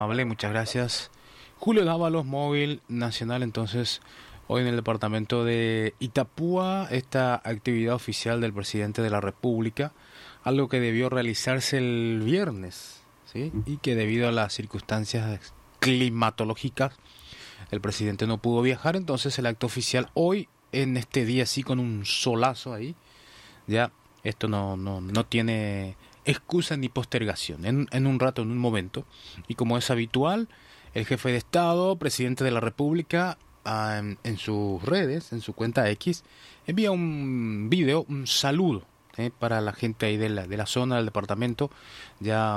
amable, muchas gracias. Julio Dávalos, móvil nacional, entonces, hoy en el departamento de Itapúa, esta actividad oficial del presidente de la República, algo que debió realizarse el viernes, ¿sí? Y que debido a las circunstancias climatológicas, el presidente no pudo viajar, entonces el acto oficial hoy, en este día así con un solazo ahí, ya esto no tiene excusa ni postergación, en un rato, en un momento, y como es habitual, el jefe de Estado, presidente de la República, en sus redes, en su cuenta X, envía un video, un saludo para la gente ahí de la zona del departamento, ya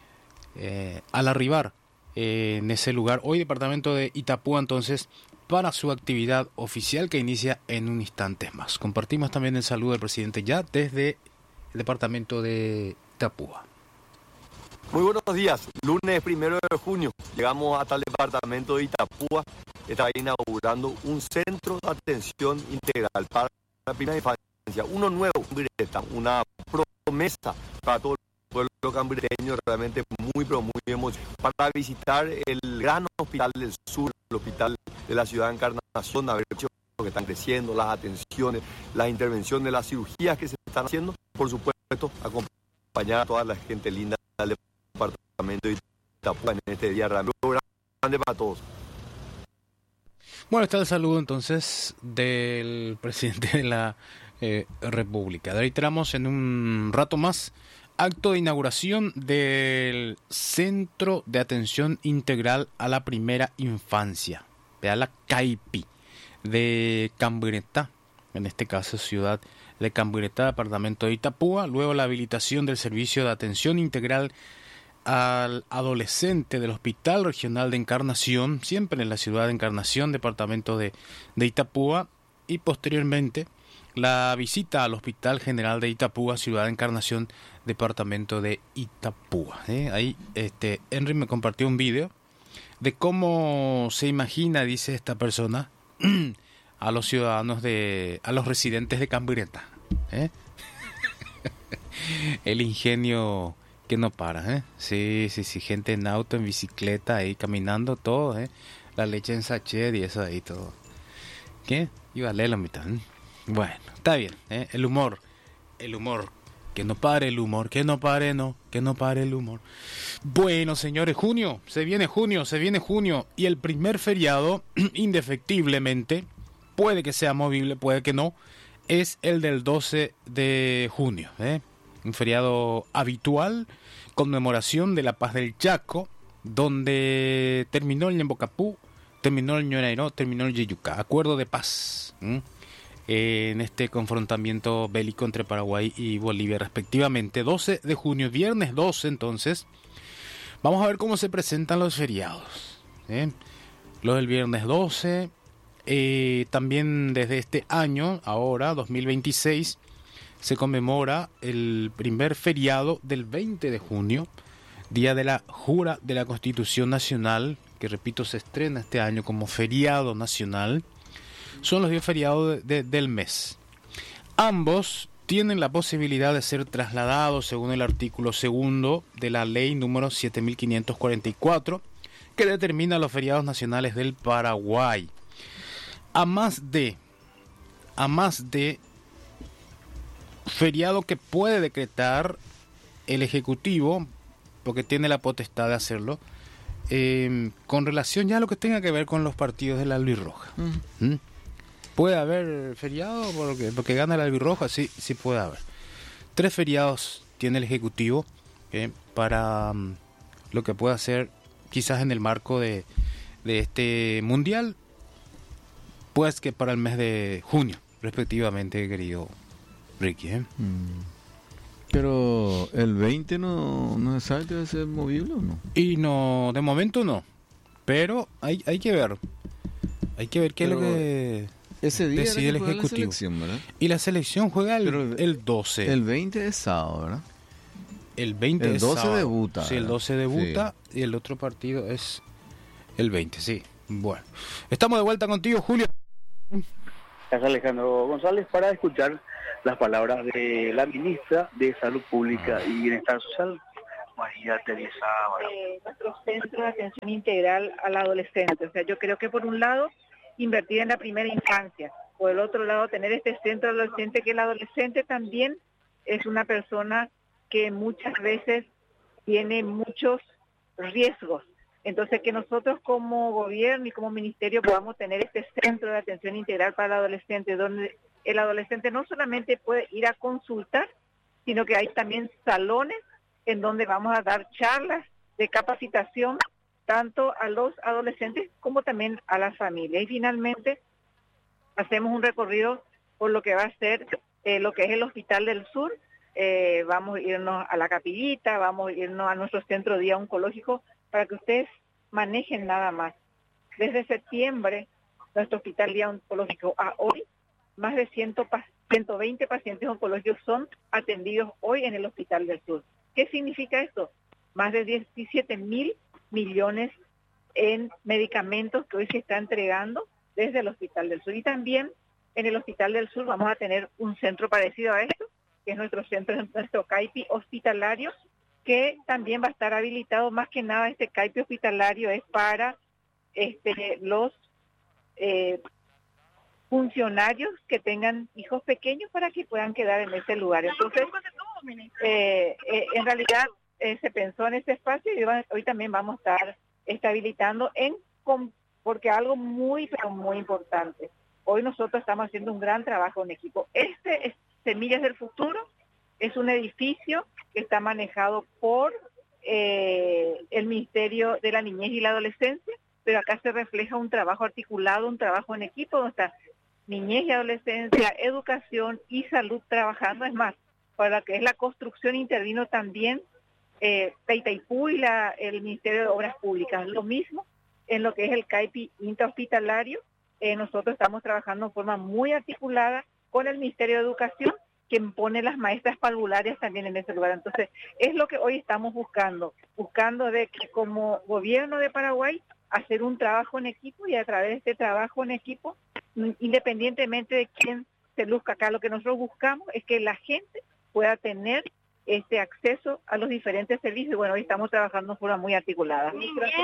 al arribar en ese lugar, hoy departamento de Itapúa, entonces, para su actividad oficial que inicia en un instante más. Compartimos también el saludo del presidente ya desde el departamento de Itapúa. Muy buenos días, lunes 1 de junio, llegamos hasta el departamento de Itapúa, que está inaugurando un centro de atención integral para la primera infancia, uno nuevo, una promesa para todo el pueblo cambrereño, realmente muy pero muy emocionante, para visitar el gran hospital del sur, el hospital de la ciudad de Encarnación, a ver lo que están creciendo, las atenciones, las intervenciones, las cirugías que se están haciendo, por supuesto, acompañar a toda la gente linda del departamento de Itapúa en este día grande para todos. Bueno, está el saludo entonces del presidente de la República. Reiteramos en un rato más, acto de inauguración del Centro de Atención Integral a la Primera Infancia, de la CAIPI, de Camburetá, en este caso ciudad de Camburetá, departamento de Itapúa, luego la habilitación del Servicio de Atención Integral al Adolescente del Hospital Regional de Encarnación, siempre en la ciudad de Encarnación, departamento de Itapúa, y posteriormente la visita al Hospital General de Itapúa, ciudad de Encarnación, departamento de Itapúa. Ahí Henry me compartió un video de cómo se imagina, dice esta persona, a los ciudadanos a los residentes de Camburetá. El ingenio que no para, sí, gente en auto, en bicicleta, ahí caminando, todo, la leche en sachet y eso ahí todo. ¿Qué? Iba a leer la mitad. Bueno, está bien, el humor, que no pare el humor, que no pare el humor. Bueno, señores, se viene junio, y el primer feriado, indefectiblemente, puede que sea movible, puede que no, es el del 12 de junio, un feriado habitual, conmemoración de la paz del Chaco, donde terminó el Ñembocapú, terminó el Ñorairó, terminó el Yeyucá, acuerdo de paz, en este confrontamiento bélico entre Paraguay y Bolivia respectivamente. 12 de junio, viernes 12, entonces, vamos a ver cómo se presentan los feriados, los del viernes 12, también desde este año, ahora, 2026, se conmemora el primer feriado del 20 de junio, día de la jura de la Constitución Nacional, que repito, se estrena este año como feriado nacional. Son los días feriados del mes. Ambos tienen la posibilidad de ser trasladados según el artículo 2 de la ley número 7544, que determina los feriados nacionales del Paraguay. A más de feriado que puede decretar el Ejecutivo, porque tiene la potestad de hacerlo, con relación ya a lo que tenga que ver con los partidos de la albirroja. ¿Puede haber feriado porque gana la albirroja? Sí puede haber. 3 feriados tiene el Ejecutivo para lo que pueda hacer quizás en el marco de este Mundial, pues que para el mes de junio, respectivamente, querido Ricky. Pero el 20 no se sabe si va a ser movible o no. Y no, de momento no. Pero hay que ver. Hay que ver qué es lo que ese día decide el Ejecutivo. Y la selección juega el 12. El 20 es sábado, ¿verdad? El 20 el es 12 sábado. debuta. Sí, el 12 debuta, sí. Y el otro partido es el 20, sí. Bueno, estamos de vuelta contigo, Julio. Es Alejandro González para escuchar las palabras de la ministra de Salud Pública y Bienestar Social, María Teresa Barón. Nuestro centro de atención integral al adolescente. O sea, yo creo que por un lado, invertir en la primera infancia. Por el otro lado, tener este centro adolescente, que el adolescente también es una persona que muchas veces tiene muchos riesgos. Entonces, que nosotros como gobierno y como ministerio podamos tener este centro de atención integral para el adolescente, donde el adolescente no solamente puede ir a consultar, sino que hay también salones en donde vamos a dar charlas de capacitación tanto a los adolescentes como también a las familias. Y finalmente hacemos un recorrido por lo que va a ser lo que es el Hospital del Sur. Vamos a irnos a la Capillita, vamos a irnos a nuestro centro de día oncológico para que ustedes manejen nada más. Desde septiembre, nuestro Hospital Día Oncológico a hoy, más de 120 pacientes oncológicos son atendidos hoy en el Hospital del Sur. ¿Qué significa esto? Más de 17.000 millones en medicamentos que hoy se está entregando desde el Hospital del Sur. Y también en el Hospital del Sur vamos a tener un centro parecido a esto, que es nuestro centro, nuestro CAIPI hospitalario, que también va a estar habilitado. Más que nada este CAIPI hospitalario es para los funcionarios que tengan hijos pequeños para que puedan quedar en ese lugar. Entonces, en realidad se pensó en ese espacio y hoy también vamos a estar habilitando porque algo muy, pero muy importante. Hoy nosotros estamos haciendo un gran trabajo en equipo. Este es Semillas del Futuro, es un edificio que está manejado por el Ministerio de la Niñez y la Adolescencia, pero acá se refleja un trabajo articulado, un trabajo en equipo, donde está niñez y adolescencia, educación y salud trabajando. Es más, para lo que es la construcción intervino también Itaipú y el Ministerio de Obras Públicas. Lo mismo en lo que es el CAIPI intrahospitalario. Nosotros estamos trabajando de forma muy articulada con el Ministerio de Educación, quien pone las maestras parvularias también en ese lugar. Entonces, es lo que hoy estamos buscando de que como gobierno de Paraguay, hacer un trabajo en equipo, y a través de este trabajo en equipo, independientemente de quién se luzca acá, lo que nosotros buscamos es que la gente pueda tener este acceso a los diferentes servicios. Bueno, hoy estamos trabajando de forma muy articulada.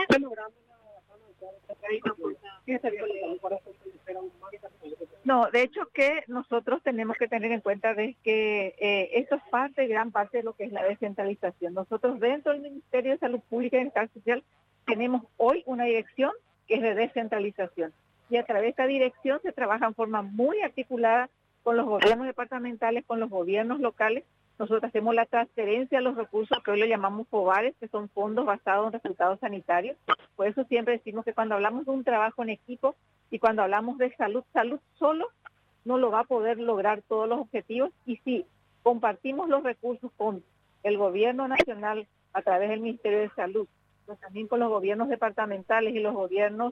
No, de hecho que nosotros tenemos que tener en cuenta de que esto es gran parte de lo que es la descentralización. Nosotros dentro del Ministerio de Salud Pública y Bienestar Social tenemos hoy una dirección que es de descentralización. Y a través de esta dirección se trabaja en forma muy articulada con los gobiernos departamentales, con los gobiernos locales. Nosotros hacemos la transferencia de los recursos que hoy lo llamamos FOBARES, que son fondos basados en resultados sanitarios. Por eso siempre decimos que cuando hablamos de un trabajo en equipo y cuando hablamos de salud solo no lo va a poder lograr todos los objetivos. Y si compartimos los recursos con el gobierno nacional a través del Ministerio de Salud, pero también con los gobiernos departamentales y los gobiernos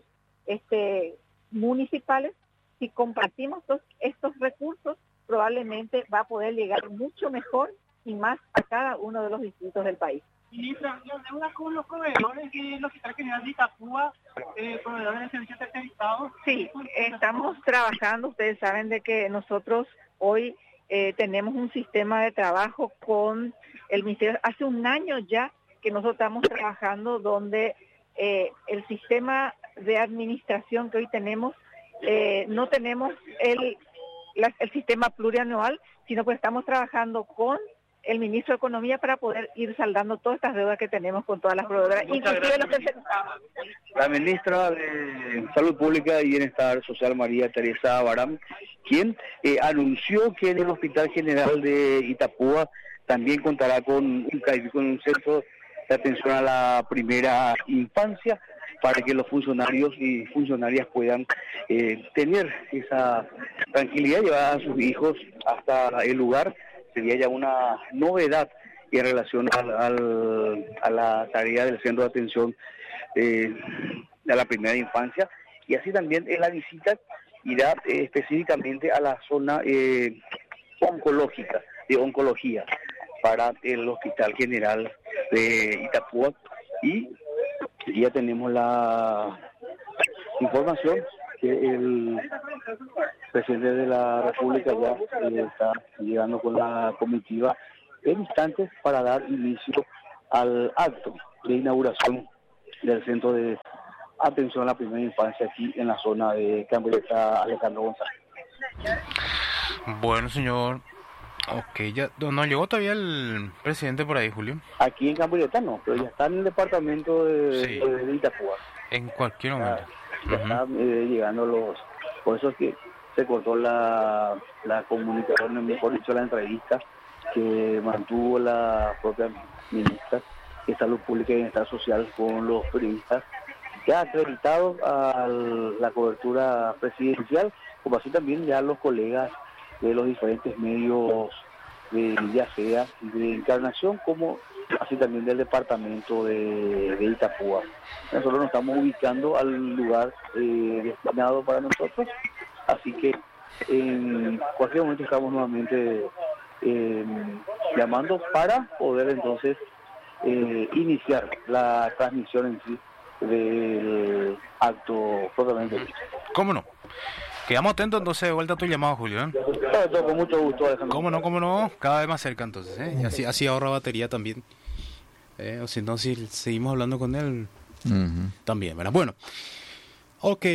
municipales, si compartimos estos recursos, probablemente va a poder llegar mucho mejor y más a cada uno de los distritos del país. Ministra, las deudas con los proveedores del Hospital General de Itapúa, proveedores de servicios tercerizados. Sí, estamos trabajando. Ustedes saben de que nosotros hoy tenemos un sistema de trabajo con el Ministerio. Hace un año ya que nosotros estamos trabajando donde el sistema de administración que hoy tenemos, no tenemos el sistema plurianual, sino que estamos trabajando con el ministro de Economía para poder ir saldando todas estas deudas que tenemos con todas las proveedoras, inclusive los tercerizados. La ministra de Salud Pública y Bienestar Social, María Teresa Barón, quien anunció que en el Hospital General de Itapúa también contará con un centro de atención a la primera infancia, para que los funcionarios y funcionarias puedan tener esa tranquilidad, llevar a sus hijos hasta el lugar. Sería ya una novedad en relación a la tarea del centro de atención a la primera infancia, y así también en la visita irá específicamente a la zona oncológica, de oncología, para el Hospital General de Itapúa, y ya tenemos la información que el presidente de la República ya está llegando con la comitiva en instantes para dar inicio al acto de inauguración del centro de atención a la primera infancia aquí en la zona de Cambrieta, Alejandro González. Bueno, señor. Ok, ya no llegó todavía el presidente por ahí, Julio. Aquí en Cambrieta no, pero ya está en el departamento Sí. de Itapúa. En cualquier momento. Ya están llegando los... Por eso es que se cortó la comunicación, mejor dicho, la entrevista que mantuvo la propia ministra de Salud Pública y Bienestar Social con los periodistas, ya acreditados a la cobertura presidencial, como así también ya los colegas de los diferentes medios, ya sea de Encarnación, como así también del departamento de Itapúa. Nosotros nos estamos ubicando al lugar destinado para nosotros, así que en cualquier momento estamos nuevamente llamando para poder entonces iniciar la transmisión en sí del acto propiamente dicho. ¿Cómo no? Quedamos atentos entonces de vuelta a tu llamado, Julio, ¿eh? Todo, con mucho gusto, Alejandro. Cómo no, cada vez más cerca entonces, ¿eh? Y así ahorra batería también. O si no, si seguimos hablando con él, también, ¿verdad? Bueno, ok.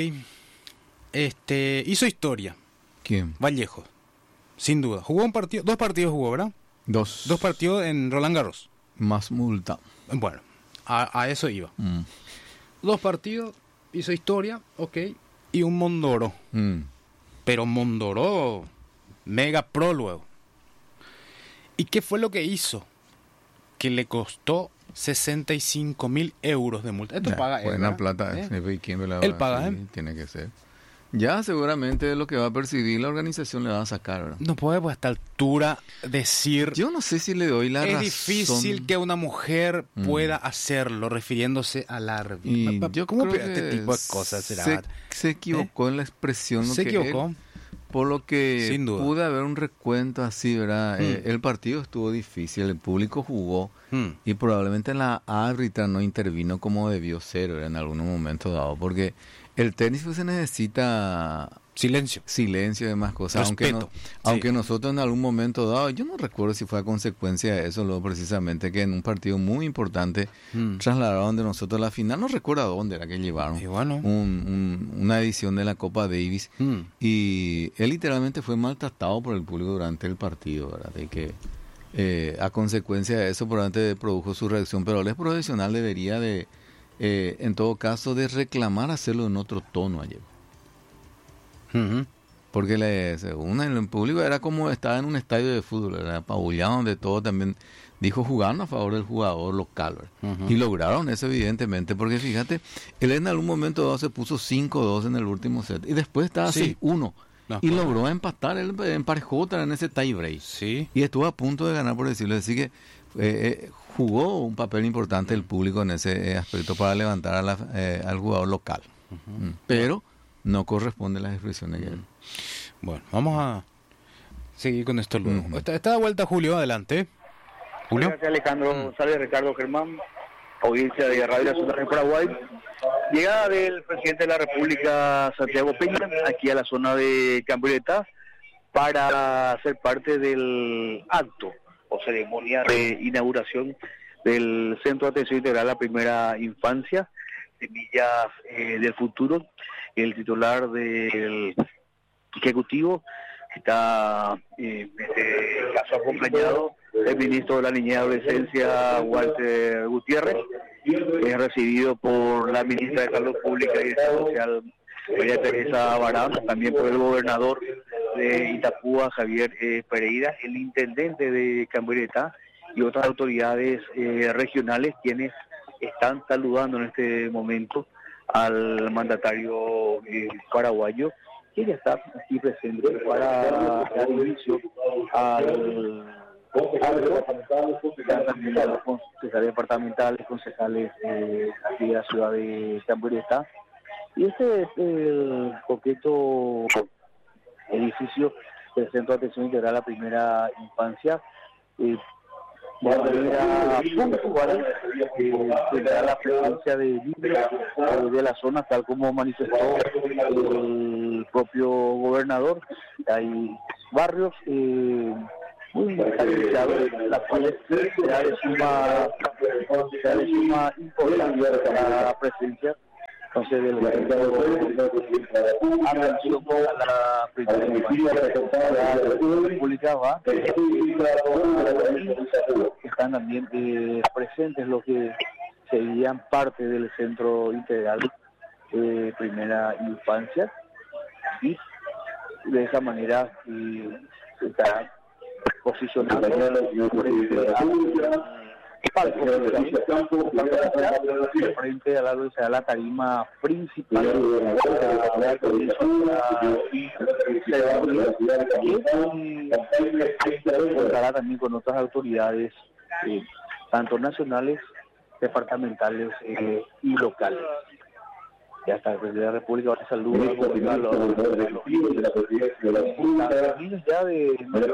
Hizo historia. ¿Quién? Vallejo, sin duda. Jugó dos partidos jugó, ¿verdad? Dos. Dos partidos en Roland Garros. Más multa. Bueno, a eso iba. Dos partidos, hizo historia, ok. Y un Mondoro. Pero Mondoro, mega pro luego. ¿Y qué fue lo que hizo? Que le costó 65.000 euros de multa. Esto paga él, buena ¿verdad? plata. ¿Quién me la Él paga, sí, tiene que ser. Ya seguramente lo que va a percibir la organización le va a sacar, ¿verdad? No puede pues a esta altura decir... Yo no sé si le doy la razón. Es difícil que una mujer pueda hacerlo refiriéndose al árbitro. Y yo ¿Cómo creo este que tipo de cosas será? se equivocó en la expresión. Se equivocó. Por lo que Sin duda. pude haber un recuento así, ¿verdad? El partido estuvo difícil, el público jugó y probablemente la árbitra no intervino como debió ser, ¿verdad? En algún momento dado, porque el tenis pues, se necesita Silencio y demás cosas. Respeto. Aunque nosotros en algún momento dado, yo no recuerdo si fue a consecuencia de eso, luego precisamente que en un partido muy importante trasladaron de nosotros a la final, no recuerdo a dónde era que llevaron, y bueno. una edición de la Copa Davis y él literalmente fue maltratado por el público durante el partido, ¿verdad? Y que a consecuencia de eso probablemente produjo su reacción, pero él es profesional, debería de en todo caso de reclamar hacerlo en otro tono ayer. Porque según el público era como estaba en un estadio de fútbol, era apabullado, donde todo también dijo jugando a favor del jugador local, y lograron eso evidentemente, porque fíjate, él en algún momento dado se puso 5-2 en el último set y después estaba 6-1 y logró empatar, él emparejó en ese tie break y estuvo a punto de ganar, por decirlo así, que jugó un papel importante el público en ese aspecto para levantar al jugador local, pero no corresponde a las expresiones que él. Bueno, vamos a seguir con esto luego. Está de vuelta Julio, adelante. Julio. Gracias, Alejandro González, Ricardo Germán, audiencia de Radio Nacional de Paraguay. Llegada del presidente de la República, Santiago Peña, aquí a la zona de Cambrieta, para ser parte del acto o ceremonia de inauguración del Centro de Atención Integral a la Primera Infancia, Semillas del Futuro. El titular del Ejecutivo está en este caso acompañado del ministro de la Niñez y Adolescencia, Walter Gutiérrez, es recibido por la ministra de Salud Pública y Bienestar Social, María Teresa Barán, también por el gobernador de Itapúa, Javier Pereira, el intendente de Cambrieta y otras autoridades regionales, quienes están saludando en este momento al mandatario paraguayo, que ya está aquí presente para dar inicio también a los concejales departamentales, concejales aquí de la ciudad de Cambrieta. Y este es el coqueto edificio del Centro de Atención Integral a la Primera Infancia. De manera puntual, tendrá la presencia de líderes de la zona, tal como manifestó el propio gobernador. Hay barrios muy estabilizados, las cuales será de suma de suma importancia la presencia. Entonces, del atención a la primera República va, están también presentes los que serían parte del Centro Integral de Primera Infancia, y de esa manera se está posicionando frente a la tarima principal contará también con otras autoridades tanto nacionales, departamentales y locales. Ya está, el presidente de la República ahora saluda a los niños ya de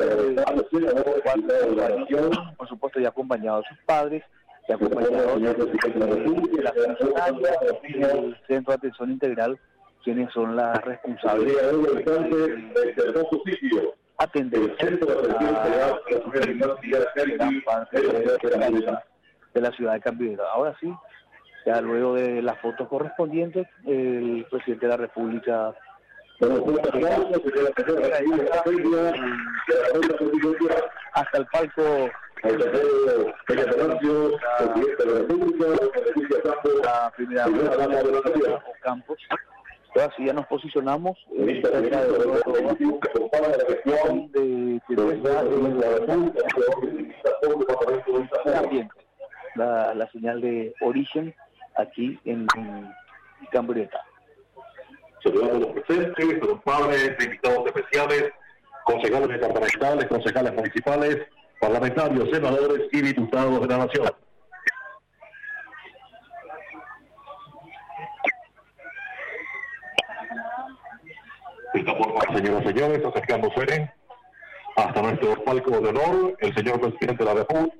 por supuesto ya acompañados de sus padres, ya acompañados de la funcionaria del Centro de Atención Integral, quienes son las responsables de atender gran parte de la ciudad de Campidoglio. Ahora sí, ya luego de las fotos correspondientes, el presidente de la República hasta el palco la primera Campos. Así ya nos posicionamos la señal de origen aquí en Cambrieta. Saludamos a los presentes, a los padres, invitados especiales, concejales departamentales, concejales municipales, parlamentarios, senadores y diputados de la Nación. De esta forma, señoras y señores, acercándose hasta nuestro palco de honor, el señor presidente de la República.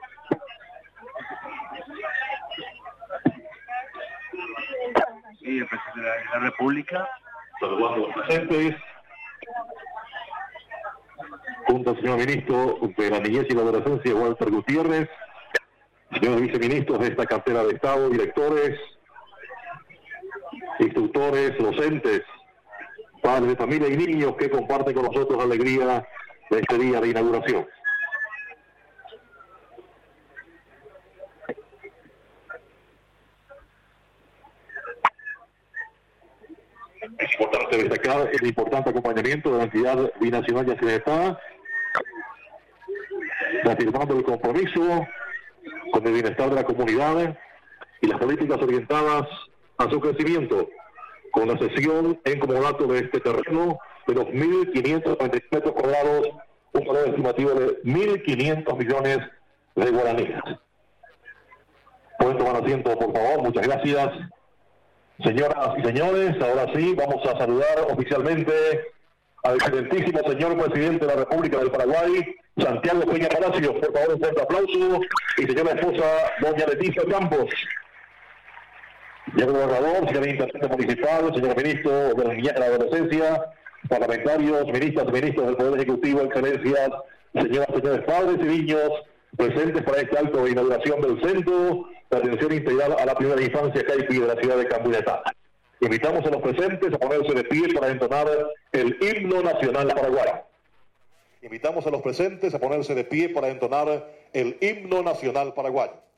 Sí, el presidente de la República. Saludando a los presentes, junto al señor ministro de la Niñez y la Adolescencia, Walter Gutiérrez, señores viceministros de esta cartera de Estado, directores, instructores, docentes, padres de familia y niños que comparten con nosotros la alegría de este día de inauguración. Es importante destacar el importante acompañamiento de la entidad binacional y accidentada, reafirmando el compromiso con el bienestar de la comunidad y las políticas orientadas a su crecimiento, con la cesión en comodato de este terreno de los 1.590 metros cuadrados, un valor estimativo de 1.500 millones de guaraníes. Pueden tomar asiento, por favor, muchas gracias. Señoras y señores, ahora sí, vamos a saludar oficialmente al excelentísimo señor presidente de la República del Paraguay, Santiago Peña Palacios. Por favor, un fuerte aplauso. Y señora esposa, doña Leticia Campos. Señor gobernador, señor intendente municipal, señor ministro de la Niñez y la Adolescencia, parlamentarios, ministras y ministros del Poder Ejecutivo, excelencias, señoras y señores padres y niños presentes para este acto de inauguración del Centro de Atención Integral a la Primera Infancia CAIPI de la ciudad de Cambrieta. Invitamos a los presentes a ponerse de pie para entonar el himno nacional paraguayo. Invitamos a los presentes a ponerse de pie para entonar el himno nacional paraguayo.